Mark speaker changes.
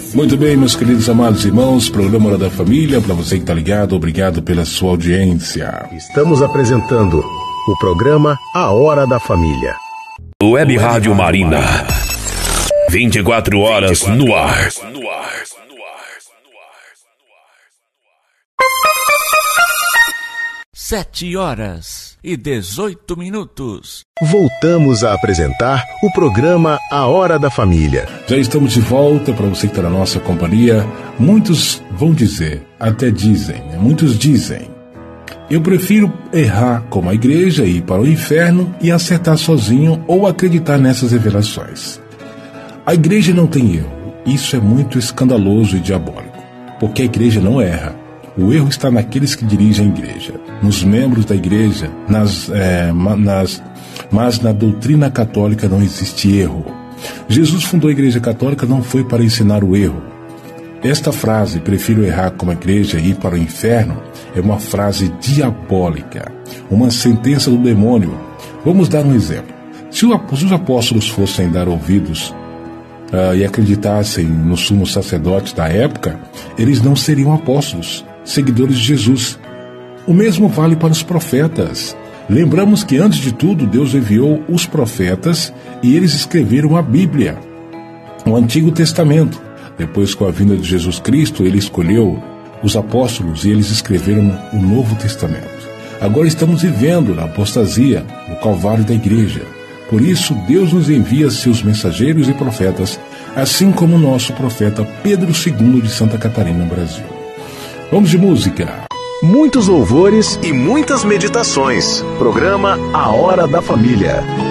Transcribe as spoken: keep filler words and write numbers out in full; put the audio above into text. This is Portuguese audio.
Speaker 1: Muito bem, meus queridos amados irmãos, programa Hora da Família, para você que está ligado, obrigado pela sua audiência.
Speaker 2: Estamos apresentando o programa A Hora da Família.
Speaker 3: Web Rádio Marina, vinte e quatro horas no ar.
Speaker 4: Sete horas e dezoito minutos.
Speaker 2: Voltamos a apresentar o programa A Hora da Família.
Speaker 1: Já estamos de volta para você que está na nossa companhia. Muitos vão dizer, até dizem, né? Muitos dizem: eu prefiro errar como a igreja, ir para o inferno e acertar sozinho ou acreditar nessas revelações. A igreja não tem erro. Isso é muito escandaloso e diabólico, porque a igreja não erra. O erro está naqueles que dirigem a igreja, nos membros da igreja, nas, é, nas, mas na doutrina católica não existe erro. Jesus fundou a igreja católica não foi para ensinar o erro. Esta frase, prefiro errar como a igreja e ir para o inferno, é uma frase diabólica, uma sentença do demônio. Vamos dar um exemplo. Se os apóstolos fossem dar ouvidos uh, e acreditassem nos sumos sacerdotes da época, eles não seriam apóstolos, seguidores de Jesus. O mesmo vale para os profetas. Lembramos que antes de tudo Deus enviou os profetas e eles escreveram a Bíblia, o Antigo Testamento. Depois, com a vinda de Jesus Cristo, ele escolheu os apóstolos e eles escreveram o Novo Testamento. Agora estamos vivendo na apostasia, no Calvário da igreja. Por isso Deus nos envia seus mensageiros e profetas, assim como o nosso profeta Pedro segundo de Santa Catarina, Brasil. Vamos de música.
Speaker 2: Muitos louvores e muitas meditações. Programa A Hora da Família.